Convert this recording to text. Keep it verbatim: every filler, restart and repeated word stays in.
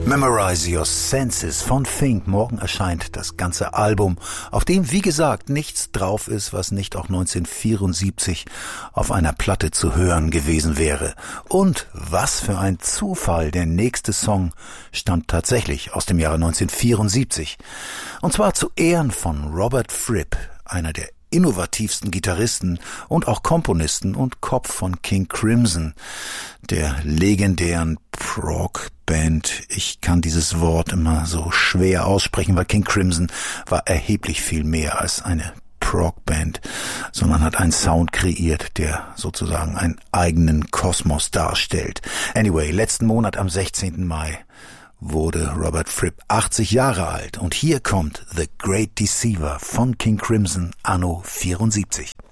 Memorize Your Senses von Think. Morgen erscheint das ganze Album, auf dem, wie gesagt, nichts drauf ist, was nicht auch neunzehnhundertvierundsiebzig auf einer Platte zu hören gewesen wäre. Und was für ein Zufall, der nächste Song stammt tatsächlich aus dem Jahre neunzehnhundertvierundsiebzig. Und zwar zu Ehren von Robert Fripp, einer der innovativsten Gitarristen und auch Komponisten und Kopf von King Crimson, der legendären Prog-Band. Ich kann dieses Wort immer so schwer aussprechen, weil King Crimson war erheblich viel mehr als eine Prog-Band, sondern hat einen Sound kreiert, der sozusagen einen eigenen Kosmos darstellt. Anyway, letzten Monat am sechzehnten Mai wurde Robert Fripp achtzig Jahre alt und hier kommt The Great Deceiver von King Crimson anno vierundsiebzig.